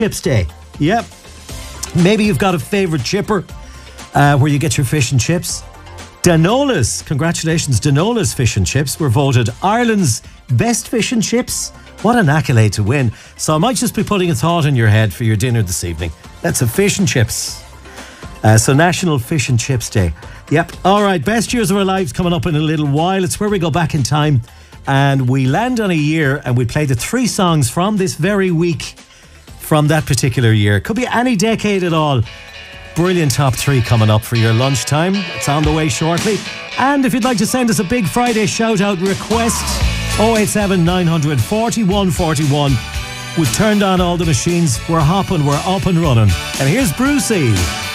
Chips Day. Yep. Maybe you've got a favourite chipper where you get your fish and chips. Danola's, congratulations, Danola's Fish and Chips were voted Ireland's best fish and chips. What an accolade to win. So I might just be putting a thought in your head for your dinner this evening. Let's have fish and chips. So National Fish and Chips Day. Yep. All right, best years of our lives coming up in a little while. It's where we go back in time and we land on a year and we play the 3 songs from this very week from that particular year. Could be any decade at all. Brilliant top 3 coming up for your lunchtime. It's on the way shortly. And if you'd like to send us a big Friday shout out request, 087 900 4141. We've turned on all the machines. We're hopping, we're up and running. And here's Brucey.